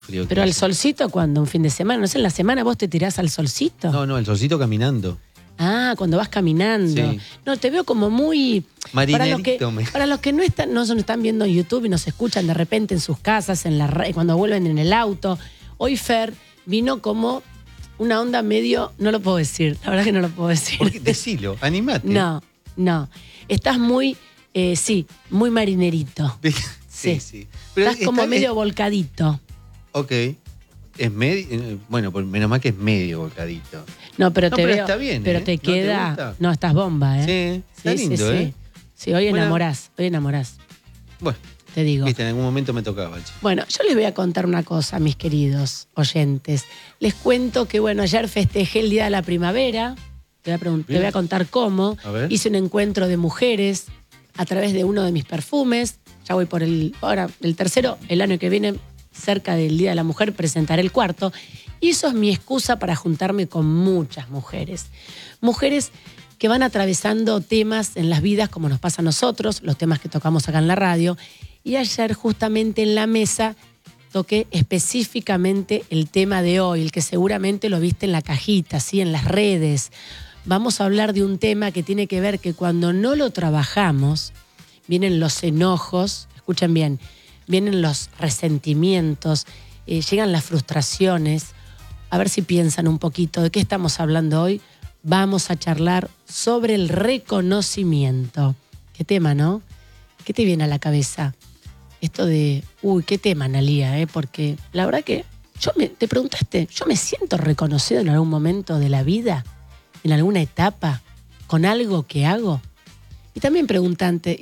frío. Pero al solcito, ¿cuándo? ¿Un fin de semana? No sé, ¿en la semana vos te tirás al solcito? No, el solcito caminando. Ah, cuando vas caminando. Sí. No, te veo como muy... Marinerito. Para los que no nos están viendo en YouTube y nos escuchan de repente en sus casas, cuando vuelven en el auto. Hoy Fer vino como una onda medio... No lo puedo decir, la verdad que no lo puedo decir. ¿Por qué? Decilo, animate. No. Estás muy, muy marinerito. Sí. Pero estás como medio volcadito. Ok. Es medio... Bueno, menos mal que es medio volcadito. No, pero te veo. Está bien, pero te ¿No queda. te gusta? No, estás bomba, ¿eh? Sí, está lindo, ¿eh? Sí, hoy enamorás. Bueno, te digo. Viste, en algún momento me tocaba. Bueno, yo les voy a contar una cosa, mis queridos oyentes. Les cuento que, ayer festejé el Día de la Primavera. Te voy a contar cómo. Hice un encuentro de mujeres a través de uno de mis perfumes. Ya voy por el tercero. El año que viene, cerca del Día de la Mujer, presentaré el cuarto. Y eso es mi excusa para juntarme con muchas mujeres. Mujeres que van atravesando temas en las vidas como nos pasa a nosotros, los temas que tocamos acá en la radio. Y ayer justamente en la mesa toqué específicamente el tema de hoy, el que seguramente lo viste en la cajita, ¿sí? En las redes. Vamos a hablar de un tema que tiene que ver que cuando no lo trabajamos, vienen los enojos, escuchen bien, vienen los resentimientos, llegan las frustraciones. A ver si piensan un poquito de qué estamos hablando hoy. Vamos a charlar sobre el reconocimiento. Qué tema, ¿no? ¿Qué te viene a la cabeza? Esto de, qué tema, Analía, porque la verdad que te preguntaste, ¿yo me siento reconocido en algún momento de la vida? ¿En alguna etapa? ¿Con algo que hago? Y también pregúntate,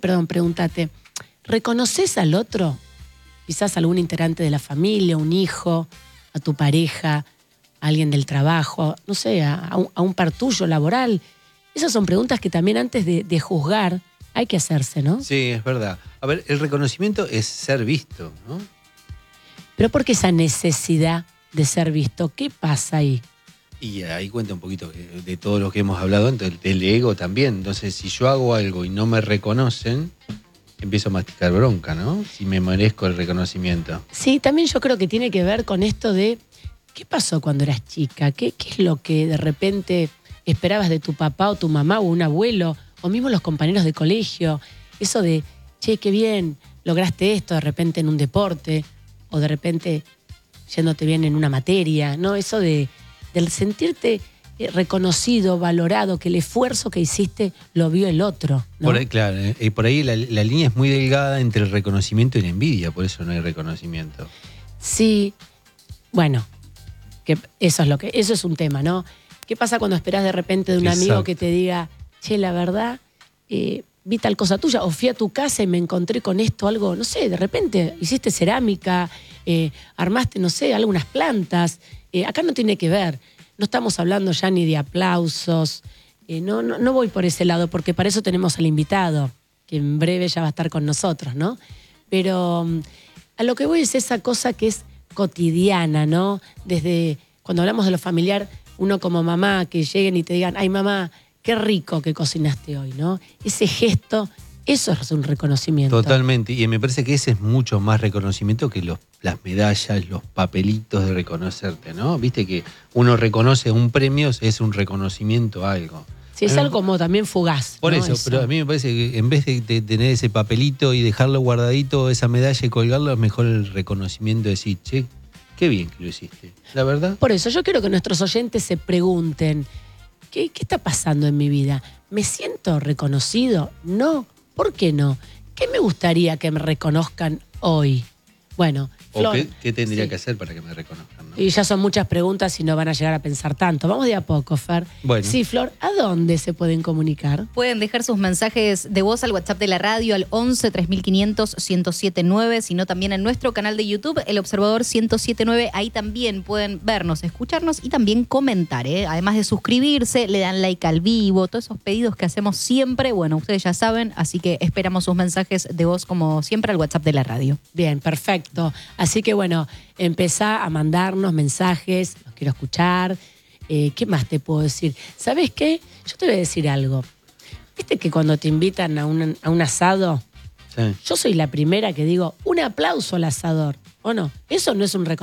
¿reconoces al otro? Quizás algún integrante de la familia, un hijo, a tu pareja, a alguien del trabajo, no sé, a un par tuyo laboral. Esas son preguntas que también antes de juzgar hay que hacerse, ¿no? Sí, es verdad. A ver, el reconocimiento es ser visto, ¿no? Pero ¿por qué esa necesidad de ser visto? ¿Qué pasa ahí? Y ahí cuenta un poquito de todo lo que hemos hablado, del ego también. Entonces, si yo hago algo y no me reconocen, empiezo a masticar bronca, ¿no? Si me merezco el reconocimiento. Sí, también yo creo que tiene que ver con esto de ¿qué pasó cuando eras chica? ¿Qué es lo que de repente esperabas de tu papá o tu mamá o un abuelo o mismo los compañeros de colegio? Eso de, che, qué bien, lograste esto de repente en un deporte o de repente yéndote bien en una materia, ¿no? Eso del sentirte reconocido, valorado, que el esfuerzo que hiciste lo vio el otro, ¿no? Por ahí, claro, por ahí la línea es muy delgada entre el reconocimiento y la envidia, por eso no hay reconocimiento. Sí, bueno, que eso es un tema, ¿no? ¿Qué pasa cuando esperás de repente de un amigo que te diga, che, la verdad, vi tal cosa tuya, o fui a tu casa y me encontré con esto, algo, no sé, de repente hiciste cerámica, armaste, no sé, algunas plantas. Acá no tiene que ver, no estamos hablando ya ni de aplausos, no voy por ese lado, porque para eso tenemos al invitado, que en breve ya va a estar con nosotros, ¿no? Pero a lo que voy es esa cosa que es cotidiana, ¿no? Desde cuando hablamos de lo familiar, uno como mamá, que lleguen y te digan, ay mamá, qué rico que cocinaste hoy, ¿no? Ese gesto, eso es un reconocimiento. Totalmente, y me parece que ese es mucho más reconocimiento que las medallas, los papelitos de reconocerte, ¿no? Viste que uno reconoce un premio, es un reconocimiento a algo. Sí, es algo como también fugaz. Por ¿no? eso, pero a mí me parece que en vez de tener ese papelito y dejarlo guardadito, esa medalla y colgarlo, es mejor el reconocimiento de decir, che, qué bien que lo hiciste. La verdad. Por eso yo quiero que nuestros oyentes se pregunten, ¿qué está pasando en mi vida? ¿Me siento reconocido? No. ¿Por qué no? ¿Qué me gustaría que me reconozcan hoy? Bueno, Flor, ¿O qué tendría que hacer para que me reconozcan? ¿No? Y ya son muchas preguntas y no van a llegar a pensar tanto. Vamos de a poco, Fer. Bueno. Sí, Flor, ¿a dónde se pueden comunicar? Pueden dejar sus mensajes de voz al WhatsApp de la radio al 11 3500 1079, sino también en nuestro canal de YouTube, El Observador 1079. Ahí también pueden vernos, escucharnos y también comentar, ¿eh? Además de suscribirse, le dan like al vivo, todos esos pedidos que hacemos siempre, bueno, ustedes ya saben, así que esperamos sus mensajes de voz como siempre al WhatsApp de la radio. Bien, perfecto. Así que bueno, empezá a mandarnos mensajes, los quiero escuchar. ¿Qué más te puedo decir? ¿Sabes qué? Yo te voy a decir algo. ¿Viste que cuando te invitan a un asado? Sí. Yo soy la primera que digo, un aplauso al asador, ¿o no? Eso no es un reconocimiento.